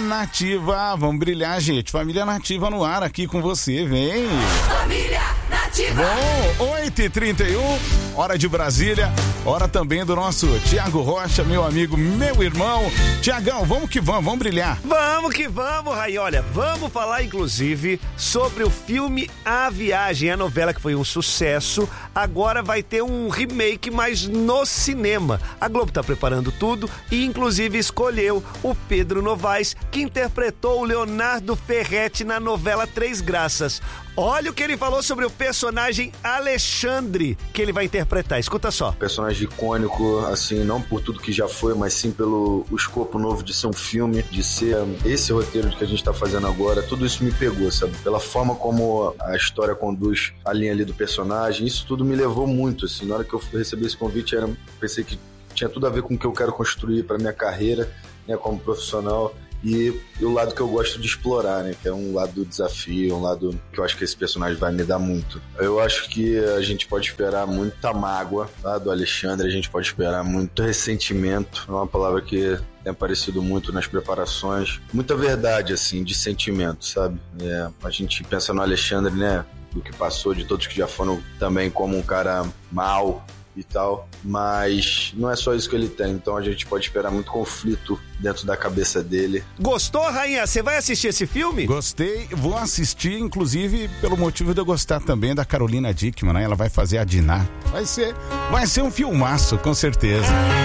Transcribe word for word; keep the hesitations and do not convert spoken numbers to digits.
Nativa. Vamos brilhar, gente. Família Nativa no ar aqui com você, vem. Família Nativa. Bom, oito e trinta e um, hora de Brasília, hora também do nosso Tiago Rocha, meu amigo, meu irmão. Tiagão, vamos que vamos, vamos brilhar. Vamos que vamos, Rai. Olha, vamos falar inclusive sobre o filme A Viagem, a novela que foi um sucesso. Agora vai ter um remake, mas no cinema. A Globo tá preparando tudo e inclusive escolheu o Pedro Novaes, que interpretou o Leonardo Ferretti na novela Três Graças. Olha o que ele falou sobre o personagem Alexandre, que ele vai interpretar. Escuta só. Personagem icônico, assim, não por tudo que já foi, mas sim pelo o escopo novo de ser um filme, de ser esse roteiro que a gente tá fazendo agora. Tudo isso me pegou, sabe? Pela forma como a história conduz a linha ali do personagem. Isso tudo me levou muito, assim. Na hora que eu recebi esse convite, era, pensei que tinha tudo a ver com o que eu quero construir pra minha carreira, né, como profissional. E, e o lado que eu gosto de explorar, né? Que é um lado do desafio, um lado que eu acho que esse personagem vai me dar muito. Eu acho que a gente pode esperar muita mágoa, tá? Do Alexandre, a gente pode esperar muito ressentimento. É uma palavra que tem aparecido muito nas preparações. Muita verdade, assim, de sentimento, sabe? É, a gente pensa no Alexandre, né? Do que passou, de todos que já foram também como um cara mau e tal, mas não é só isso que ele tem, então a gente pode esperar muito conflito dentro da cabeça dele. Gostou, Rainha? Você vai assistir esse filme? Gostei, vou assistir, inclusive pelo motivo de eu gostar também da Carolina Dickman, né? Ela vai fazer a Diná. Vai ser, vai ser um filmaço, com certeza.